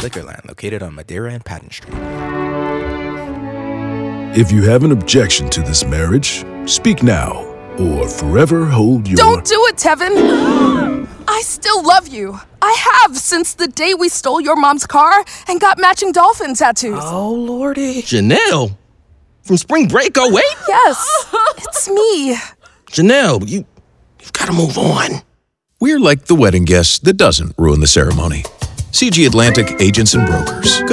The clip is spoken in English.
Liquorland, located on Madeira and Patton Street. If you have an objection to this marriage, speak now or forever hold your... Don't do it, Tevin! I still love you. I have since the day we stole your mom's car and got matching dolphin tattoos. Oh, Lordy. Janelle? From Spring Break 08? Yes, it's me. Janelle, you've got to move on. We're like the wedding guest that doesn't ruin the ceremony. CG Atlantic Agents and Brokers.